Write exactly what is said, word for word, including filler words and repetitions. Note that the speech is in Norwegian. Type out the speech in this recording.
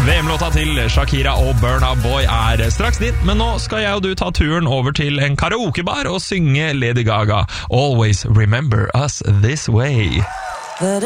V M-låta til Shakira og Burna Boy er straks din, men nå skal jeg og du ta turen over til en karaokebar og synge Lady Gaga Always Remember Us This Way.